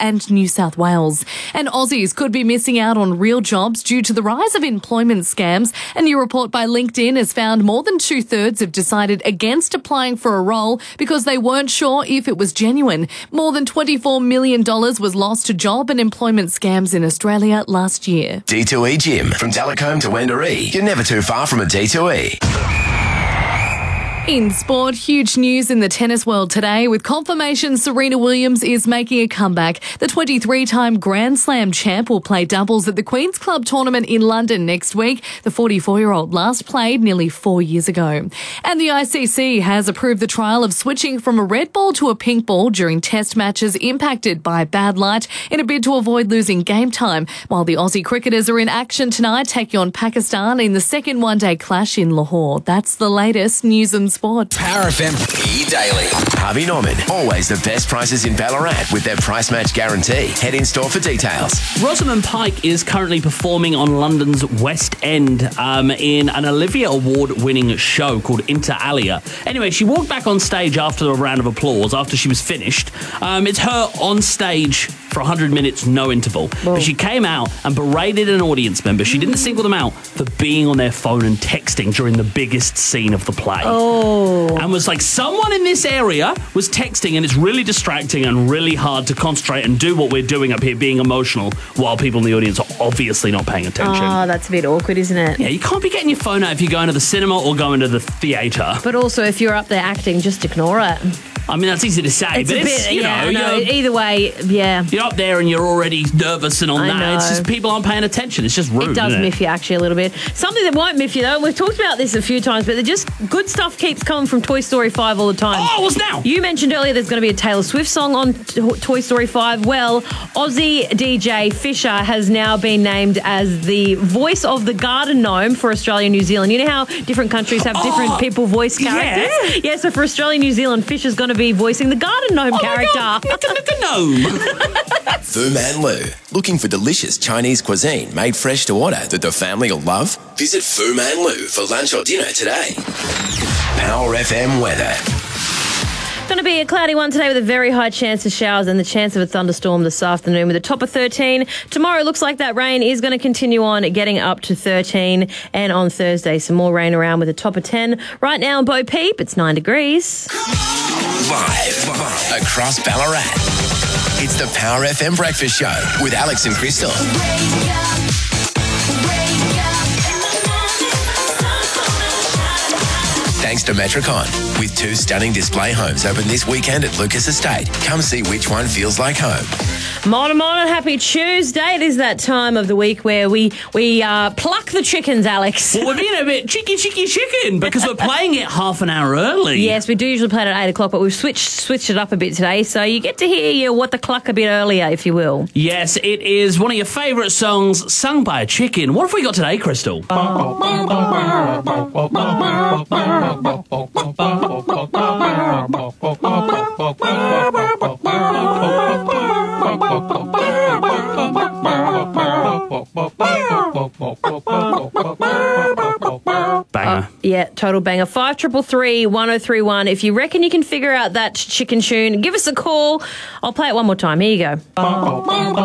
and New South Wales. And Aussies could be missing out on real jobs due to the rise of employment scams. A new report by LinkedIn has found more than 2/3 have decided against applying for a role because they weren't sure if it was genuine. More than $24 million was lost to job and employment scams in Australia last year. D2E Gym. From Delacombe to Wendouree, you're never too far from a D2E. In sport, huge news in the tennis world today with confirmation Serena Williams is making a comeback. The 23-time Grand Slam champ will play doubles at the Queen's Club tournament in London next week. The 44-year-old last played nearly 4 years ago. And the ICC has approved the trial of switching from a red ball to a pink ball during test matches impacted by bad light in a bid to avoid losing game time. While the Aussie cricketers are in action tonight, taking on Pakistan in the second one-day clash in Lahore. That's the latest news and sport. Power FM E-Daily. Harvey Norman. Always the best prices in Ballarat with their price match guarantee. Head in store for details. Rosamund Pike is currently performing on London's West End in an Olivia Award-winning show called Inter Alia. Anyway, she walked back on stage after a round of applause after she was finished. It's her on stage for 100 minutes, no interval. Whoa. But she came out and berated an audience member. She didn't single them out for being on their phone and texting during the biggest scene of the play. And was like, someone in this area was texting and it's really distracting and really hard to concentrate and do what we're doing up here, being emotional, while people in the audience are obviously not paying attention. Oh, that's a bit awkward, isn't it? Yeah, you can't be getting your phone out if you're going to the cinema or going to the theatre. But also, if you're up there acting, just ignore it. I mean, that's easy to say, but either way, yeah. You're up there and you're already nervous and on that. Know. It's just people aren't paying attention. It's just rude. It does miff you actually a little bit. Something that won't miff you though, we've talked about this a few times, but just good stuff keeps coming from Toy Story 5 all the time. Oh, what's now? You mentioned earlier there's going to be a Taylor Swift song on Toy Story 5. Well, Aussie DJ Fisher has now been named as the voice of the garden gnome for Australia and New Zealand. You know how different countries have different people voice characters? Yeah, so for Australia and New Zealand, Fisher's going to be voicing the garden gnome character. Look a gnome. Fu Man Lu. Looking for delicious Chinese cuisine made fresh to order that the family will love? Visit Fu Man Lu for lunch or dinner today. Power FM weather. Going to be a cloudy one today with a very high chance of showers and the chance of a thunderstorm this afternoon with a top of 13. Tomorrow looks like that rain is going to continue on, getting up to 13. And on Thursday, some more rain around with a top of 10. Right now in Bo Peep, it's 9 degrees. Live across Ballarat. It's the Power FM Breakfast Show with Alex and Crystal. Thanks to Metricon. With 2 stunning display homes open this weekend at Lucas Estate. Come see which one feels like home. Morning, happy Tuesday. It is that time of the week where we pluck the chickens, Alex. Well, we're being a bit chicken because we're playing it half an hour early. Yes, we do usually play it at 8 o'clock, but we've switched it up a bit today, so you get to hear what the cluck a bit earlier, if you will. Yes, it is one of your favourite songs sung by a chicken. What have we got today, Crystal? Banger. Yeah, total banger. 5333 1031. If you reckon you can figure out that chicken tune, give us a call. I'll play it one more time. Here you go.